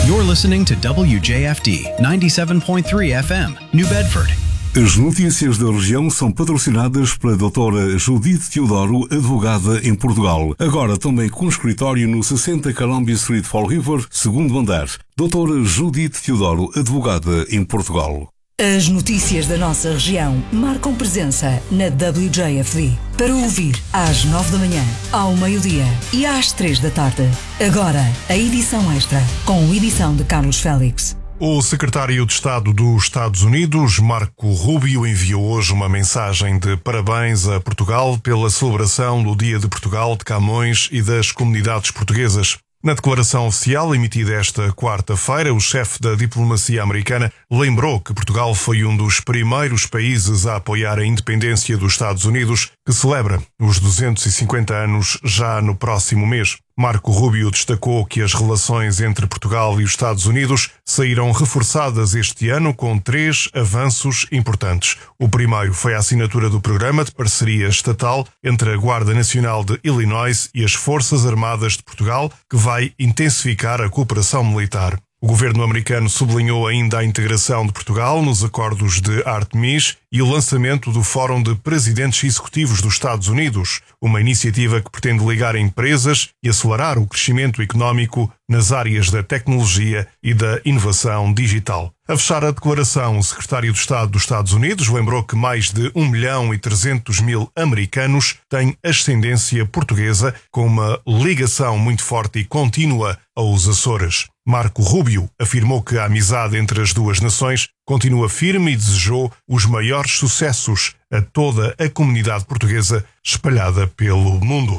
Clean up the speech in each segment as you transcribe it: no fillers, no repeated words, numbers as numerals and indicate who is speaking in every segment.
Speaker 1: You're listening to WJFD 97.3 FM, New Bedford.
Speaker 2: As notícias da região são patrocinadas pela doutora Judite Teodoro, advogada em Portugal. Agora também com escritório no 60 Columbia Street, Fall River, segundo andar. Doutora Judite Teodoro, advogada em Portugal.
Speaker 3: As notícias da nossa região marcam presença na WJFD. Para ouvir às 9 da manhã, ao meio-dia e às 3 da tarde. Agora, a edição extra, com edição de Carlos Félix.
Speaker 4: O secretário de Estado dos Estados Unidos, Marco Rubio, enviou hoje uma mensagem de parabéns a Portugal pela celebração do Dia de Portugal, de Camões e das comunidades portuguesas. Na declaração oficial emitida esta quarta-feira, o chefe da diplomacia americana lembrou que Portugal foi um dos primeiros países a apoiar a independência dos Estados Unidos, que celebra os 250 anos já no próximo mês. Marco Rubio destacou que as relações entre Portugal e os Estados Unidos saíram reforçadas este ano com 3 avanços importantes. O primeiro foi a assinatura do Programa de Parceria Estatal entre a Guarda Nacional de Illinois e as Forças Armadas de Portugal, que vai intensificar a cooperação militar. O governo americano sublinhou ainda a integração de Portugal nos acordos de Artemis e o lançamento do Fórum de Presidentes Executivos dos Estados Unidos, uma iniciativa que pretende ligar empresas e acelerar o crescimento económico nas áreas da tecnologia e da inovação digital. A fechar a declaração, o secretário de Estado dos Estados Unidos lembrou que mais de 1.300.000 americanos têm ascendência portuguesa, com uma ligação muito forte e contínua aos Açores. Marco Rubio afirmou que a amizade entre as duas nações continua firme e desejou os maiores sucessos a toda a comunidade portuguesa espalhada pelo mundo.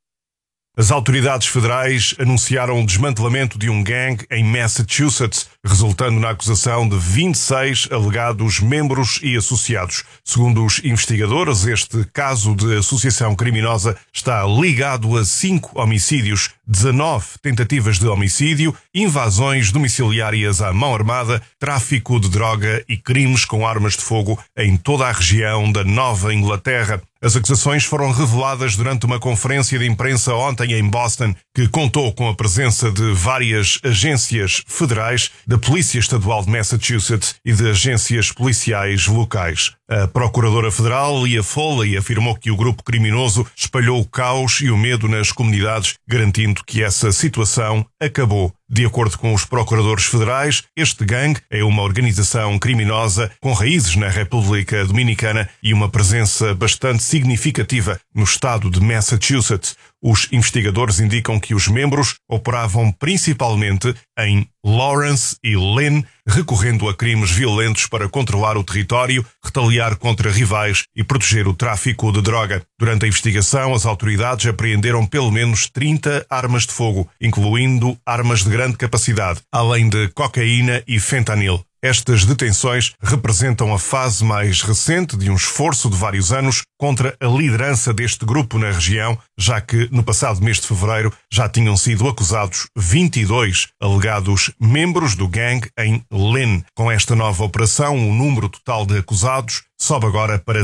Speaker 4: As autoridades federais anunciaram o desmantelamento de um gangue em Massachusetts, resultando na acusação de 26 alegados membros e associados. Segundo os investigadores, este caso de associação criminosa está ligado a 5 homicídios, 19 tentativas de homicídio, invasões domiciliárias à mão armada, tráfico de droga e crimes com armas de fogo em toda a região da Nova Inglaterra. As acusações foram reveladas durante uma conferência de imprensa ontem em Boston, que contou com a presença de várias agências federais, da Polícia Estadual de Massachusetts e de agências policiais locais. A Procuradora Federal, Leah Foley, afirmou que o grupo criminoso espalhou o caos e o medo nas comunidades, garantindo que essa situação acabou. De acordo com os procuradores federais, este gangue é uma organização criminosa com raízes na República Dominicana e uma presença bastante significativa no estado de Massachusetts. Os investigadores indicam que os membros operavam principalmente em Lawrence e Lynn, recorrendo a crimes violentos para controlar o território, retaliar contra rivais e proteger o tráfico de droga. Durante a investigação, as autoridades apreenderam pelo menos 30 armas de fogo, incluindo armas de grande capacidade, além de cocaína e fentanil. Estas detenções representam a fase mais recente de um esforço de vários anos contra a liderança deste grupo na região, já que no passado mês de fevereiro já tinham sido acusados 22 alegados membros do gangue em Lynn. Com esta nova operação, o número total de acusados sobe agora para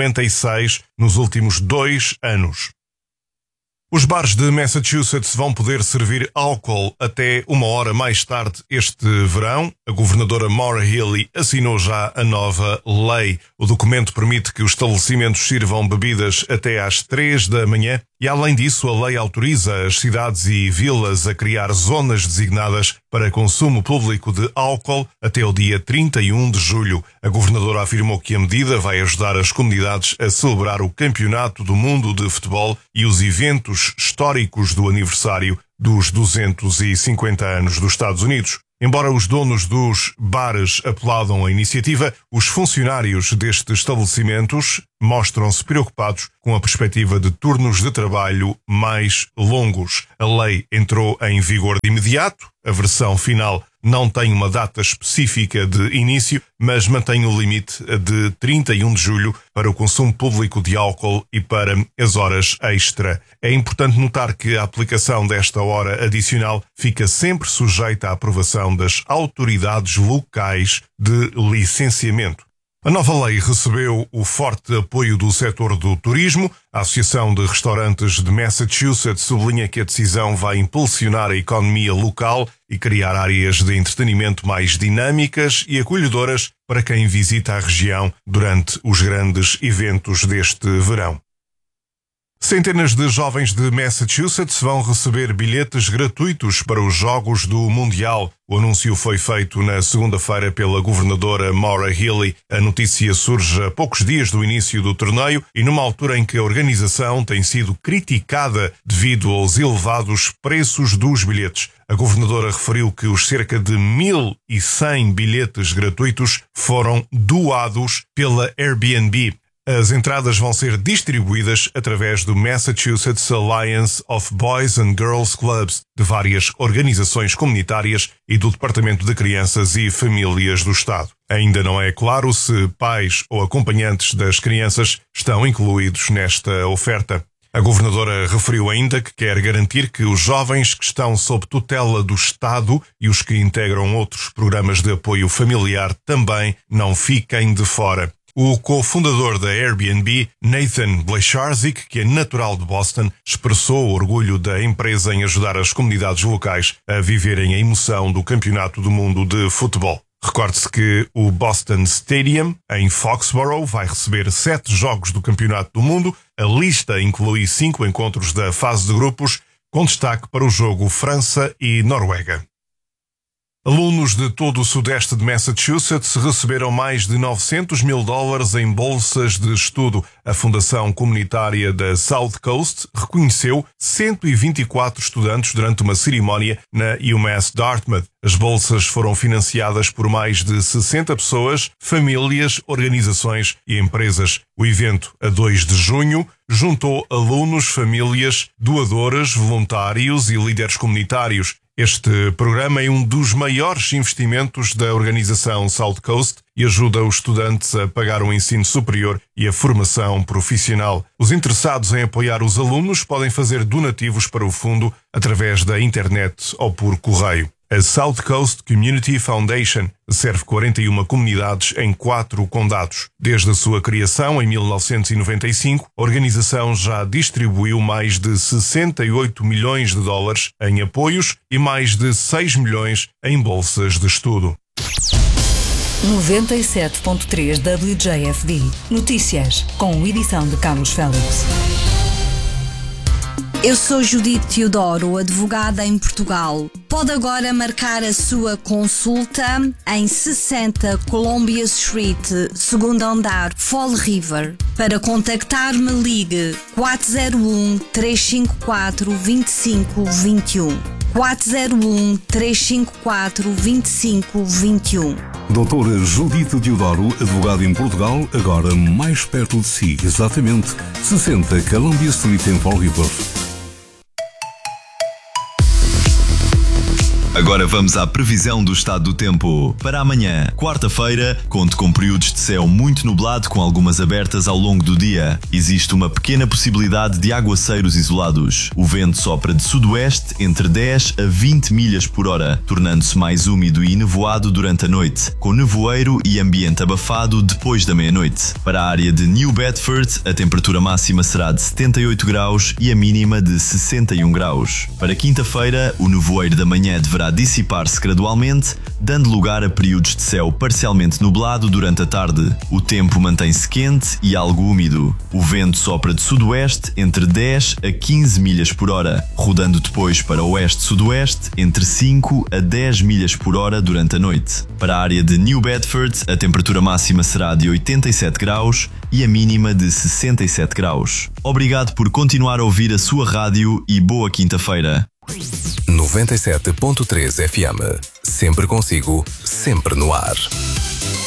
Speaker 4: 56 nos últimos 2 anos. Os bares de Massachusetts vão poder servir álcool até 1 hora mais tarde este verão. A governadora Maura Healey assinou já a nova lei. O documento permite que os estabelecimentos sirvam bebidas até às 3 da manhã e, além disso, a lei autoriza as cidades e vilas a criar zonas designadas para consumo público de álcool até o dia 31 de julho. A governadora afirmou que a medida vai ajudar as comunidades a celebrar o Campeonato do Mundo de Futebol e os eventos históricos do aniversário dos 250 anos dos Estados Unidos. Embora os donos dos bares aplaudam a iniciativa, os funcionários destes estabelecimentos mostram-se preocupados com a perspectiva de turnos de trabalho mais longos. A lei entrou em vigor de imediato. A versão final não tem uma data específica de início, mas mantém o limite de 31 de julho para o consumo público de álcool e para as horas extra. É importante notar que a aplicação desta hora adicional fica sempre sujeita à aprovação das autoridades locais de licenciamento. A nova lei recebeu o forte apoio do setor do turismo. A Associação de Restaurantes de Massachusetts sublinha que a decisão vai impulsionar a economia local e criar áreas de entretenimento mais dinâmicas e acolhedoras para quem visita a região durante os grandes eventos deste verão. Centenas de jovens de Massachusetts vão receber bilhetes gratuitos para os Jogos do Mundial. O anúncio foi feito na segunda-feira pela governadora Maura Healey. A notícia surge a poucos dias do início do torneio e numa altura em que a organização tem sido criticada devido aos elevados preços dos bilhetes. A governadora referiu que os cerca de 1.100 bilhetes gratuitos foram doados pela Airbnb. As entradas vão ser distribuídas através do Massachusetts Alliance of Boys and Girls Clubs, de várias organizações comunitárias e do Departamento de Crianças e Famílias do Estado. Ainda não é claro se pais ou acompanhantes das crianças estão incluídos nesta oferta. A governadora referiu ainda que quer garantir que os jovens que estão sob tutela do Estado e os que integram outros programas de apoio familiar também não fiquem de fora. O cofundador da Airbnb, Nathan Blecharczyk, que é natural de Boston, expressou o orgulho da empresa em ajudar as comunidades locais a viverem a emoção do Campeonato do Mundo de Futebol. Recorde-se que o Boston Stadium, em Foxborough, vai receber 7 jogos do Campeonato do Mundo. A lista inclui 5 encontros da fase de grupos, com destaque para o jogo França e Noruega. Alunos de todo o sudeste de Massachusetts receberam mais de $900 mil em bolsas de estudo. A Fundação Comunitária da South Coast reconheceu 124 estudantes durante uma cerimónia na UMass Dartmouth. As bolsas foram financiadas por mais de 60 pessoas, famílias, organizações e empresas. O evento, a 2 de junho, juntou alunos, famílias, doadores, voluntários e líderes comunitários. Este programa é um dos maiores investimentos da organização South Coast e ajuda os estudantes a pagar o ensino superior e a formação profissional. Os interessados em apoiar os alunos podem fazer donativos para o fundo através da internet ou por correio. A South Coast Community Foundation serve 41 comunidades em 4 condados. Desde a sua criação, em 1995, a organização já distribuiu mais de $68 milhões em apoios e mais de 6 milhões em bolsas de estudo.
Speaker 3: 97.3 WJFD. Notícias, com edição de Carlos Félix.
Speaker 5: Eu sou Judite Teodoro, advogada em Portugal. Pode agora marcar a sua consulta em 60 Columbia Street, segundo andar, Fall River. Para contactar-me, ligue 401-354-2521. 401-354-2521.
Speaker 2: Doutora Judite Teodoro, advogada em Portugal, agora mais perto de si, exatamente 60 Columbia Street em Fall River.
Speaker 6: Agora vamos à previsão do estado do tempo. Para amanhã, quarta-feira, conte com períodos de céu muito nublado com algumas abertas ao longo do dia. Existe uma pequena possibilidade de aguaceiros isolados. O vento sopra de sudoeste entre 10 a 20 milhas por hora, tornando-se mais úmido e nevoado durante a noite, com nevoeiro e ambiente abafado depois da meia-noite. Para a área de New Bedford, a temperatura máxima será de 78 graus e a mínima de 61 graus. Para quinta-feira, o nevoeiro da manhã deverá dissipar-se gradualmente, dando lugar a períodos de céu parcialmente nublado durante a tarde. O tempo mantém-se quente e algo úmido. O vento sopra de sudoeste entre 10 a 15 milhas por hora, rodando depois para oeste-sudoeste entre 5 a 10 milhas por hora durante a noite. Para a área de New Bedford, a temperatura máxima será de 87 graus e a mínima de 67 graus. Obrigado por continuar a ouvir a sua rádio e boa quinta-feira.
Speaker 7: 97.3 FM. Sempre consigo, sempre no ar.